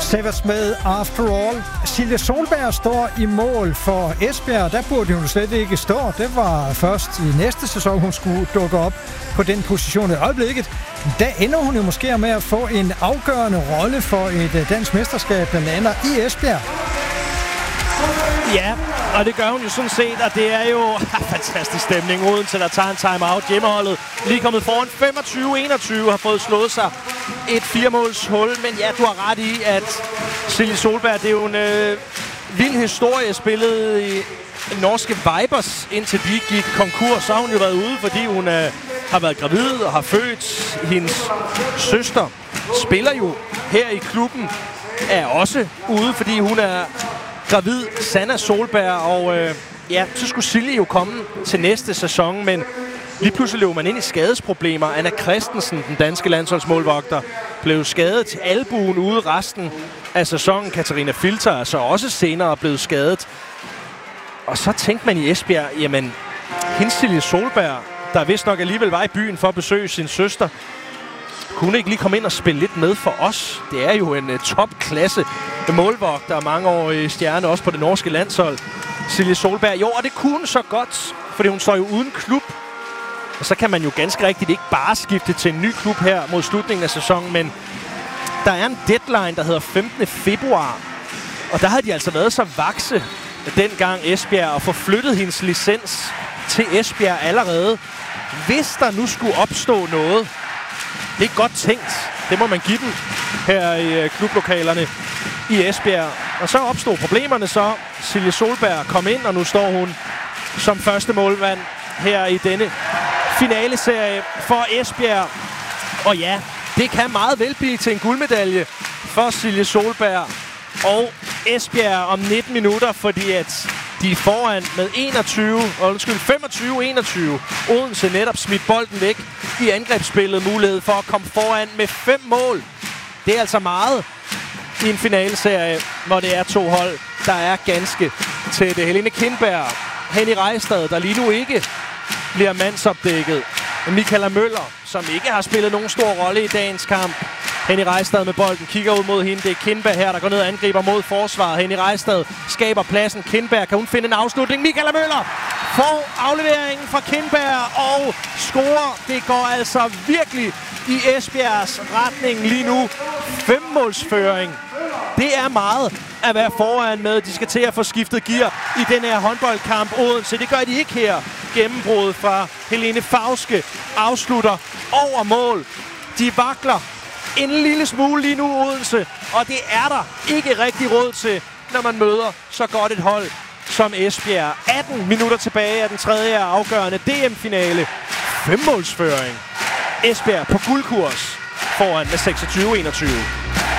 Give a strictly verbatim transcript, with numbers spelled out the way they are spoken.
Savage med After All. Silje Solberg står i mål for Esbjerg. Der burde hun slet ikke stå. Det var først i næste sæson, hun skulle dukke op på den position i øjeblikket. Der ender hun jo måske med at få en afgørende rolle for et dansk mesterskab, der lander i Esbjerg. Ja, og det gør hun jo sådan set, og det er jo fantastisk stemning. Odense, der tager en timeout. Hjemmeholdet lige kommet foran femogtyve enogtyve, har fået slået sig et firemåls hul. Men ja, du har ret i, at Silje Solberg, det er jo en øh, vild historie, spillet i norske Vipers, indtil de gik konkurs. Så har hun jo været ude, fordi hun øh, har været gravid og har født. Hendes søster spiller jo her i klubben, er også ude, fordi hun er gravid, Sanna Solberg, og øh, ja, så skulle Silje jo komme til næste sæson, men lige pludselig løb man ind i skadesproblemer. Anna Christensen, den danske landsholdsmålvogter, blev skadet til albuen ude resten af sæsonen. Katarina Filter er så også senere blevet skadet. Og så tænkte man i Esbjerg, jamen, hende Silje Solberg, der vist nok alligevel var i byen for at besøge sin søster, kunne ikke lige komme ind og spille lidt med for os. Det er jo en uh, topklasse målvogter og mangeårig stjerne, også på det norske landshold. Silje Solberg, jo, og det kunne hun så godt, fordi hun står jo uden klub. Og så kan man jo ganske rigtigt ikke bare skifte til en ny klub her mod slutningen af sæsonen, men der er en deadline, der hedder femtende februar. Og der havde de altså været så vakse dengang Esbjerg og få flyttet hendes licens til Esbjerg allerede. Hvis der nu skulle opstå noget, det er godt tænkt. Det må man give den her i uh, klublokalerne i Esbjerg. Og så opstod problemerne så. Silje Solberg kom ind, og nu står hun som første målmand her i denne finaleserie for Esbjerg. Og ja, det kan meget vel blive til en guldmedalje for Silje Solberg og Esbjerg om nitten minutter, fordi at de er foran med enogtyve, undskyld, femogtyve enogtyve. Odense netop smidt bolden væk i angrebsspillet, mulighed for at komme foran med fem mål. Det er altså meget i en finaleserie, hvor det er to hold, der er ganske tætte. Helene Kindberg, Henny Rejstad, der lige nu ikke bliver mandsopdækket. Michaela Møller, som ikke har spillet nogen stor rolle i dagens kamp. Henny Rejstad med bolden, kigger ud mod hende. Det er Kindberg her, der går ned og angriber mod forsvaret. Henny Rejstad skaber pladsen. Kindberg, kan hun finde en afslutning? Michaela Møller får afleveringen fra Kindberg og scorer. Det går altså virkelig i Esbjergs retning lige nu. Femmålsføring. Det er meget at være foran med. De skal til at få skiftet gear i den her håndboldkamp. Odense, det gør de ikke her. Gennembruddet fra Helene Fauske afslutter over mål. De vakler en lille smule lige nu, Odense, og det er der ikke rigtig råd til, når man møder så godt et hold som Esbjerg. atten minutter tilbage af den tredje afgørende D M-finale. Femmålsføring. Esbjerg på guldkurs foran med seksogtyve enogtyve.